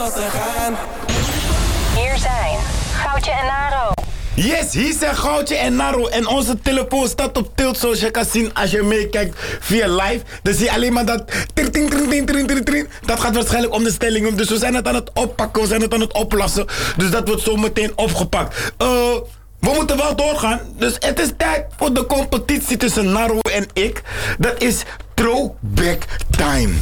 gaan. Hier zijn Goudje en Naro. Yes, hier zijn Goudje en Naro. En onze telefoon staat op tilt, zoals je kan zien als je meekijkt via live. Dan zie je alleen maar dat... Dat gaat waarschijnlijk om de stellingen. Dus we zijn het aan het oppakken, we zijn het aan het oplossen. Dus dat wordt zo meteen opgepakt. We moeten wel doorgaan. Dus het is tijd voor de competitie tussen Naro en ik. Dat is Throwback Time.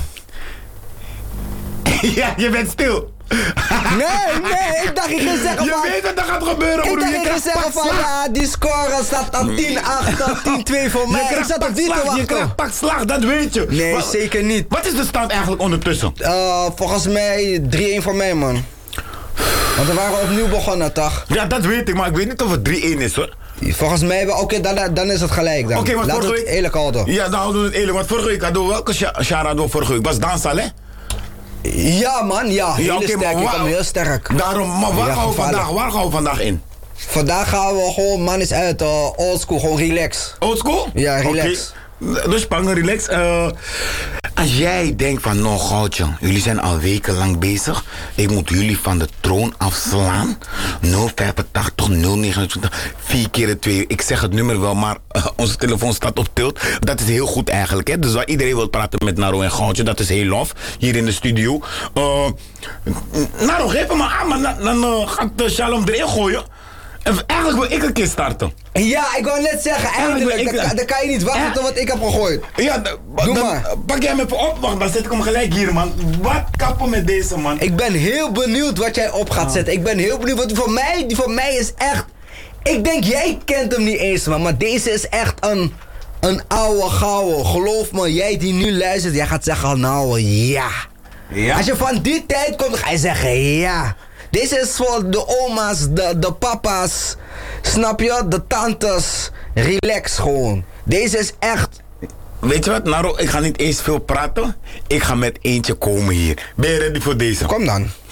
Ja, je bent stil. Nee, ik dacht je ging zeggen van... Je weet wat er gaat gebeuren, broer. Ik dacht je ging zeggen van, ja, die score staat aan 10-8, 10-2 voor mij. Ik zat op die te wachten. Je krijgt pak slag, dat weet je. Nee, maar, zeker niet. Wat is de stand eigenlijk ondertussen? Volgens mij 3-1 voor mij, man. Want we waren opnieuw begonnen, toch? Ja, dat weet ik, maar ik weet niet of het 3-1 is, hoor. Volgens mij, oké, dan is het gelijk dan. Oké, maar laten we het eerlijk houden. Ja, dan houden we het eerlijk. Want vorige week hadden we welke Shara hadden we vorige week? Was Dansal, hè? Ja, man, ja. Heel okay, sterk, ik kwam heel sterk. Daarom, maar waar gaan we vandaag in? Vandaag gaan we gewoon, man is uit, oldschool, gewoon relax. Oldschool? Ja, relax. Okay. Dus Spangen, relax. Als jij denkt van, nou Goudje, jullie zijn al wekenlang bezig. Ik moet jullie van de troon afslaan. 085 029 4 keer 2. Ik zeg het nummer wel, maar onze telefoon staat op tilt. Dat is heel goed eigenlijk, hè. Dus waar iedereen wil praten met Naro en Goudje, dat is heel lof. Hier in de studio. Naro, geef hem maar aan, maar dan gaat Shalom erin gooien. Eigenlijk wil ik een keer starten. Ja, ik wou net zeggen, eigenlijk, dan kan je niet wachten tot wat ik heb gegooid. Ja, doe maar. Pak jij hem even op, wacht, dan zet ik hem gelijk hier, man. Wat kappen met deze, man. Ik ben heel benieuwd wat jij op gaat zetten. Ik ben heel benieuwd, want voor mij is echt... Ik denk, jij kent hem niet eens, man, maar deze is echt een oude gouden. Geloof me, jij die nu luistert, jij gaat zeggen, nou ja. Als je van die tijd komt, ga je zeggen, ja. Deze is voor de oma's, de papa's, snap je? De tantes. Relax gewoon. Deze is echt... Weet je wat, Naro? Ik ga niet eens veel praten. Ik ga met eentje komen hier. Ben je ready voor deze? Kom dan.